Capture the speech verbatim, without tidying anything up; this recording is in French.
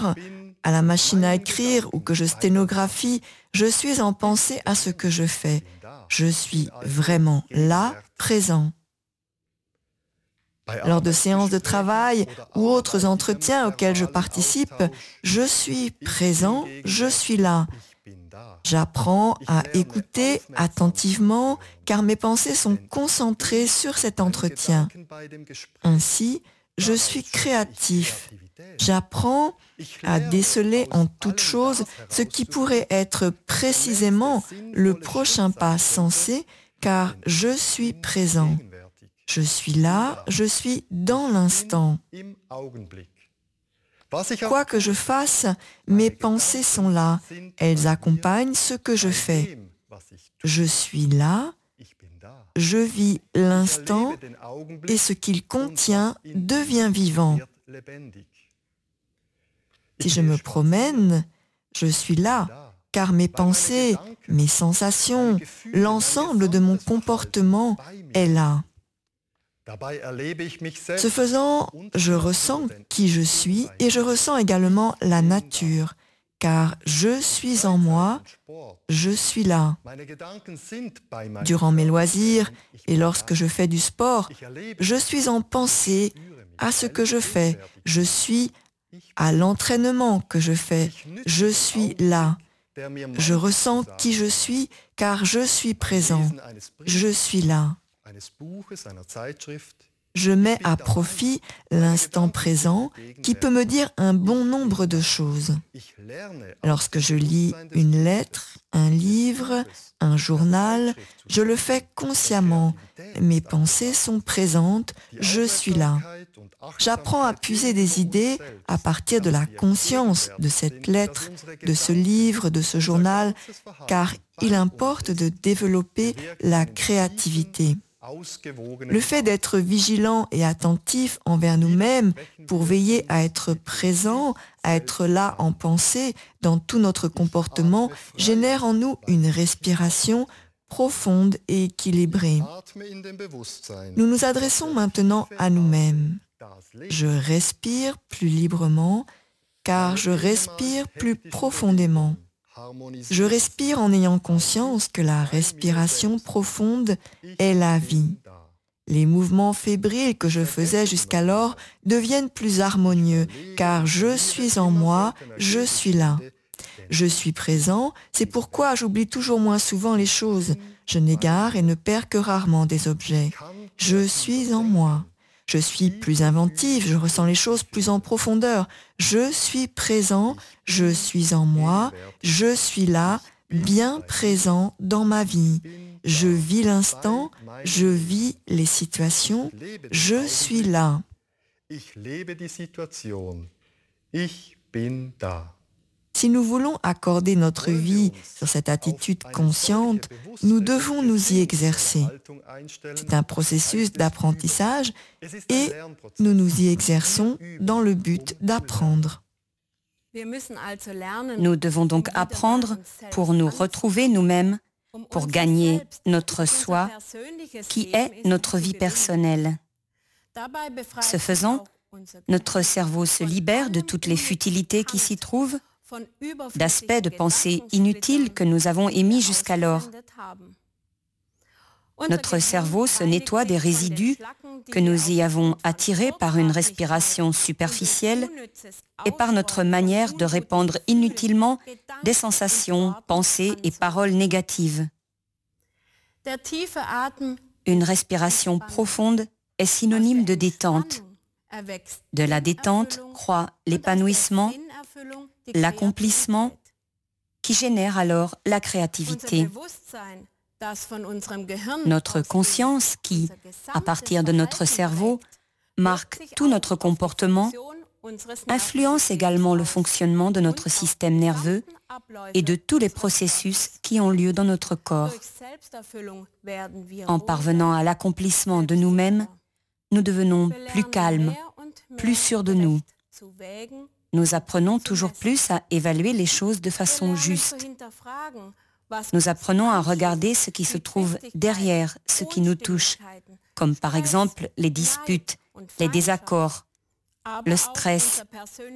à la machine à écrire ou que je sténographie, je suis en pensée à ce que je fais. Je suis vraiment là, présent. Lors de séances de travail ou autres entretiens auxquels je participe, je suis présent, je suis là. J'apprends à écouter attentivement car mes pensées sont concentrées sur cet entretien. Ainsi, je suis créatif. J'apprends à déceler en toute chose ce qui pourrait être précisément le prochain pas sensé car je suis présent. Je suis là, je suis dans l'instant. Quoi que je fasse, mes pensées sont là. Elles accompagnent ce que je fais. Je suis là, je vis l'instant et ce qu'il contient devient vivant. Si je me promène, je suis là, car mes pensées, mes sensations, l'ensemble de mon comportement est là. Ce faisant, je ressens qui je suis et je ressens également la nature, car je suis en moi, je suis là. Durant mes loisirs et lorsque je fais du sport, je suis en pensée à ce que je fais, je suis à l'entraînement que je fais, je suis là. Je ressens qui je suis car je suis présent, je suis là. Je mets à profit l'instant présent qui peut me dire un bon nombre de choses. Lorsque je lis une lettre, un livre, un journal, je le fais consciemment. Mes pensées sont présentes, je suis là. J'apprends à puiser des idées à partir de la conscience de cette lettre, de ce livre, de ce journal, car il importe de développer la créativité. Le fait d'être vigilant et attentif envers nous-mêmes pour veiller à être présent, à être là en pensée dans tout notre comportement, génère en nous une respiration profonde et équilibrée. Nous nous adressons maintenant à nous-mêmes. Je respire plus librement car je respire plus profondément. Je respire en ayant conscience que la respiration profonde est la vie. Les mouvements fébriles que je faisais jusqu'alors deviennent plus harmonieux, car je suis en moi, je suis là. Je suis présent, c'est pourquoi j'oublie toujours moins souvent les choses. Je n'égare et ne perds que rarement des objets. Je suis en moi. Je suis plus inventive, je ressens les choses plus en profondeur. Je suis présent, je suis en moi, je suis là, bien présent dans ma vie. Je vis l'instant, je vis les situations, je suis là. Si nous voulons accorder notre vie sur cette attitude consciente, nous devons nous y exercer. C'est un processus d'apprentissage et nous nous y exerçons dans le but d'apprendre. Nous devons donc apprendre pour nous retrouver nous-mêmes, pour gagner notre soi, qui est notre vie personnelle. Ce faisant, notre cerveau se libère de toutes les futilités qui s'y trouvent, d'aspects de pensée inutiles que nous avons émis jusqu'alors. Notre cerveau se nettoie des résidus que nous y avons attirés par une respiration superficielle et par notre manière de répandre inutilement des sensations, pensées et paroles négatives. Une respiration profonde est synonyme de détente. De la détente croît l'épanouissement, l'accomplissement, qui génère alors la créativité. Notre conscience qui, à partir de notre cerveau, marque tout notre comportement, influence également le fonctionnement de notre système nerveux et de tous les processus qui ont lieu dans notre corps. En parvenant à l'accomplissement de nous-mêmes, nous devenons plus calmes, plus sûrs de nous. Nous apprenons toujours plus à évaluer les choses de façon juste. Nous apprenons à regarder ce qui se trouve derrière ce qui nous touche, comme par exemple les disputes, les désaccords, le stress,